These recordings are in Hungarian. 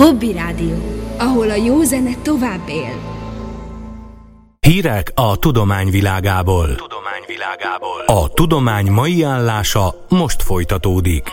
Hobby Rádió, ahol a jó zene tovább él. Hírek a tudomány világából. A tudomány mai állása most folytatódik.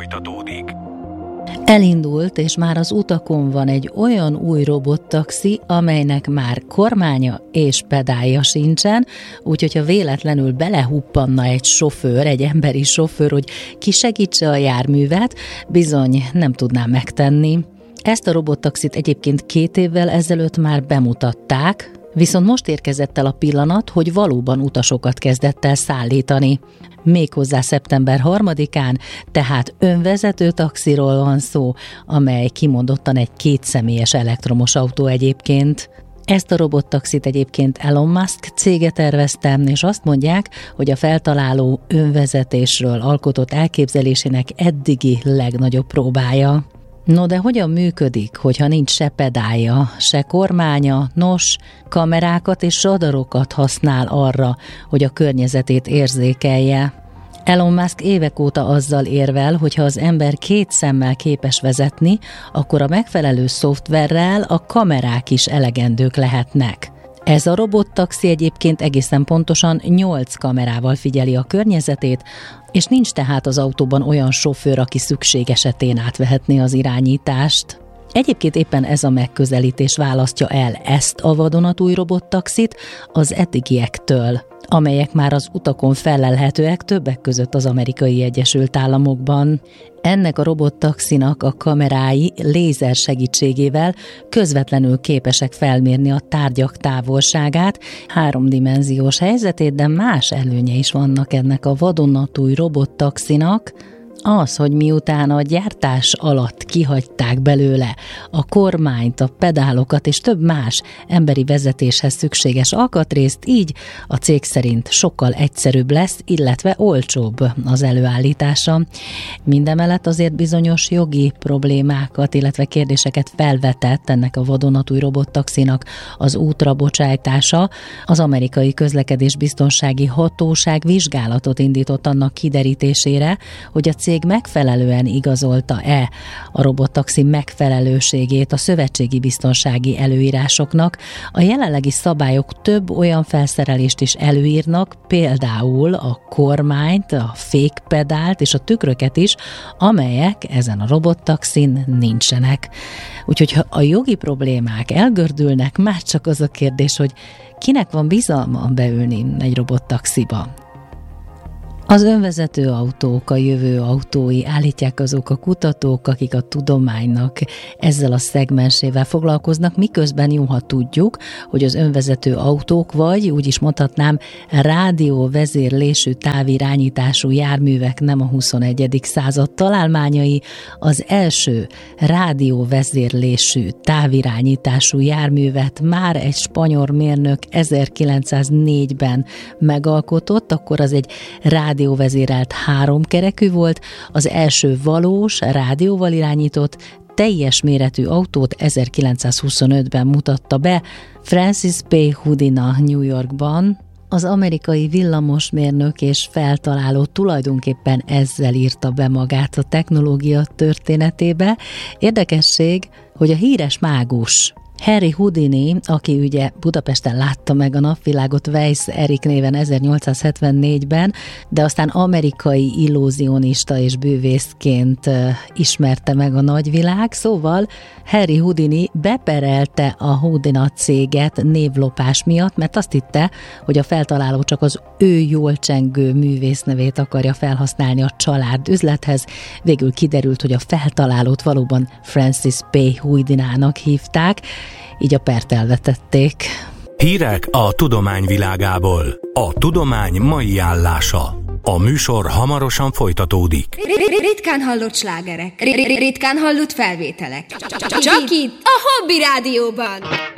Elindult, és már az utakon van egy olyan új robottaxi, amelynek már kormánya és pedálja sincsen, úgyhogy ha véletlenül belehuppanna egy sofőr, egy emberi sofőr, hogy kisegítse a járművet, bizony nem tudná megtenni. Ezt a robottaxit egyébként 2 évvel ezelőtt már bemutatták, viszont most érkezett el a pillanat, hogy valóban utasokat kezdett el szállítani. Méghozzá szeptember 3-án, tehát önvezető taxiról van szó, amely kimondottan egy 2 személyes elektromos autó egyébként. Ezt a robottaxit egyébként Elon Musk cége tervezte, és azt mondják, hogy a feltaláló önvezetésről alkotott elképzelésének eddigi legnagyobb próbája. No, de hogyan működik, hogyha nincs se pedálja, se kormánya, nos, kamerákat és radarokat használ arra, hogy a környezetét érzékelje. Elon Musk évek óta azzal érvel, hogy ha az ember 2 szemmel képes vezetni, akkor a megfelelő szoftverrel a kamerák is elegendők lehetnek. Ez a robottaxi egyébként egészen pontosan 8 kamerával figyeli a környezetét, és nincs tehát az autóban olyan sofőr, aki szükség esetén átvehetné az irányítást. Egyébként éppen ez a megközelítés választja el ezt a vadonatúj robottaxit az eddigiektől, amelyek már az utakon fellelhetőek, többek között az Amerikai Egyesült Államokban. Ennek a robottaxinak a kamerái lézer segítségével közvetlenül képesek felmérni a tárgyak távolságát, 3-dimenziós helyzetét, de más előnye is vannak ennek a vadonatúj robottaxinak. Az, hogy miután a gyártás alatt kihagyták belőle a kormányt, a pedálokat és több más emberi vezetéshez szükséges alkatrészt, így a cég szerint sokkal egyszerűbb lesz, illetve olcsóbb az előállítása. Mindemellett azért bizonyos jogi problémákat, illetve kérdéseket felvetett ennek a vadonatúj robottaxinak az útra bocsájtása. Az Amerikai Közlekedésbiztonsági Hatóság vizsgálatot indított annak kiderítésére, hogy a cég megfelelően igazolta-e a robottaxi megfelelőségét a szövetségi biztonsági előírásoknak. A jelenlegi szabályok több olyan felszerelést is előírnak, például a kormányt, a fékpedált és a tükröket is, amelyek ezen a robottaxin nincsenek. Úgyhogy ha a jogi problémák elgördülnek, már csak az a kérdés, hogy kinek van bizalma beülni egy robottaxiba. Az önvezető autók a jövő autói, állítják azok a kutatók, akik a tudománynak ezzel a szegmensével foglalkoznak, miközben jó, ha tudjuk, hogy az önvezető autók, vagy úgy is mondhatnám, rádióvezérlésű távirányítású járművek nem a 21. század találmányai. Az első rádióvezérlésű távirányítású járművet már egy spanyol mérnök 1904-ben megalkotott, akkor az egy rádióvezérelt 3 kerekű volt, az első valós, rádióval irányított, teljes méretű autót 1925-ben mutatta be Francis P. Houdina New Yorkban. Az amerikai villamosmérnök és feltaláló tulajdonképpen ezzel írta be magát a technológia történetébe. Érdekesség, hogy a híres mágus Harry Houdini, aki ugye Budapesten látta meg a napvilágot Weiss Erik néven 1874-ben, de aztán amerikai illúzionista és bűvészként ismerte meg a nagyvilág, szóval Harry Houdini beperelte a Houdina céget névlopás miatt, mert azt hitte, hogy a feltaláló csak az ő jól csengő művésznevét akarja felhasználni a család üzlethez. Végül kiderült, hogy a feltalálót valóban Francis P. Houdinának hívták, így a pert elvetették. Hírek a tudomány világából. A tudomány mai állása. A műsor hamarosan folytatódik. Ritkán hallott slágerek, ritkán hallott felvételek. Csak itt a Hobby Rádióban.